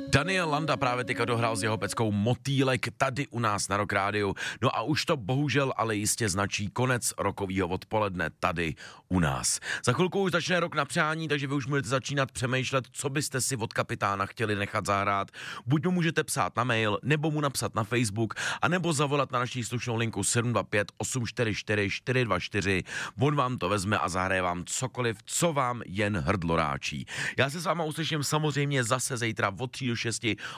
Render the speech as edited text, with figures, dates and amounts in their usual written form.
Daniel Landa právě teďka dohrál s jeho peckou Motýlek tady u nás na Rock Rádiu. No a už to bohužel ale jistě značí konec rokovýho odpoledne tady u nás. Za chvilku už začne Rok na přání, takže vy už můžete začínat přemýšlet, co byste si od kapitána chtěli nechat zahrát. Buď mu můžete psát na mail, nebo mu napsat na Facebook, anebo zavolat na naší slušnou linku 725 844 424. On vám to vezme a zahraje vám cokoliv, co vám jen hrdlo ráčí. Já se s váma uslyším samozřejmě zase zítra od 3 do 6